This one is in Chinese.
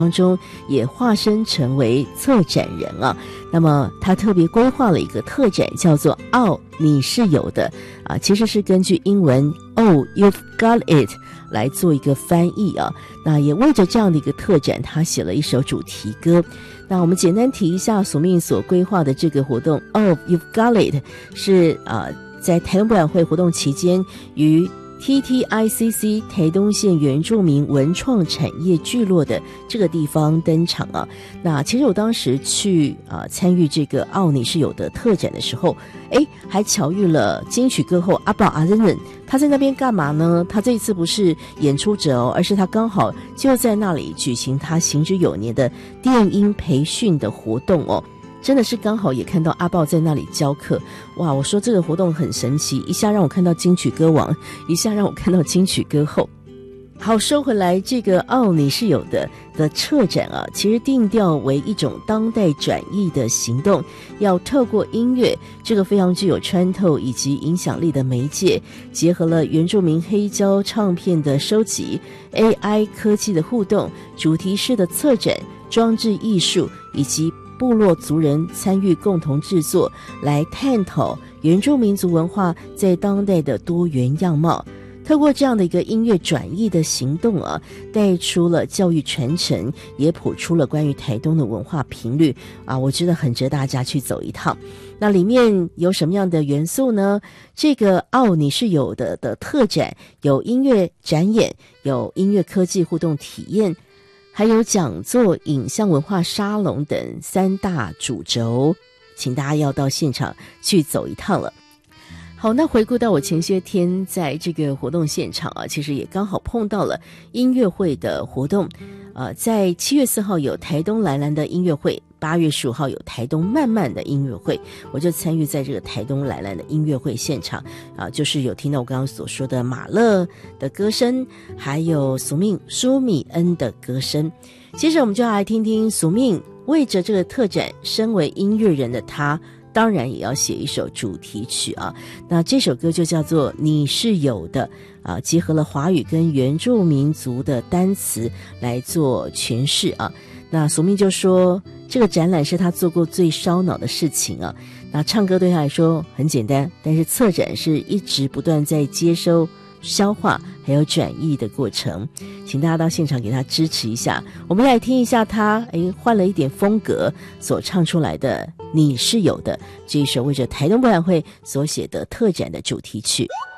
当中也化身成为策展人啊。那么他特别规划了一个特展，叫做你是有的啊，其实是根据英文 you've got it 来做一个翻译啊。那也为着这样的一个特展，他写了一首主题歌。那我们简单提一下所命所规划的这个活动you've got it 是在台东博览会活动期间于TTICC 台东县原住民文创产业聚落的这个地方登场啊。那其实我当时去参与这个你是有的特展的时候，还巧遇了金曲歌后阿宝阿仁仁。他在那边干嘛呢？他这一次不是演出者而是他刚好就在那里举行他行之有年的电音培训的活动真的是刚好也看到阿豹在那里教课。哇，我说这个活动很神奇，一下让我看到金曲歌王，一下让我看到金曲歌后。好，收回来，这个你是有的策展其实定调为一种当代转译的行动，要透过音乐这个非常具有穿透以及影响力的媒介，结合了原住民黑胶唱片的收集、AI 科技的互动、主题式的策展、装置艺术以及部落族人参与共同制作，来探讨原住民族文化在当代的多元样貌。透过这样的一个音乐转译的行动带出了教育传承，也谱出了关于台东的文化频率我觉得很值得大家去走一趟。那里面有什么样的元素呢？这个你是有的特展有音乐展演，有音乐科技互动体验，还有讲座、影像文化沙龙等3大主轴，请大家要到现场去走一趟了。好，那回顾到我前些天在这个活动现场其实也刚好碰到了音乐会的活动。在7月4号有台东蓝蓝的音乐会，8月15号有台东慢慢的音乐会，我就参与在这个台东蓝蓝的音乐会现场就是有听到我刚刚所说的马勒的歌声，还有苏米恩的歌声。接着我们就要来听听苏命为着这个特展，身为音乐人的他当然也要写一首主题曲那这首歌就叫做你是有的结合了华语跟原住民族的单词来做诠释那苏命就说这个展览是他做过最烧脑的事情那唱歌对他来说很简单，但是策展是一直不断在接收、消化还有转译的过程，请大家到现场给他支持一下。我们来听一下他换了一点风格所唱出来的你是有的这一首为着台东博览会所写的特展的主题曲。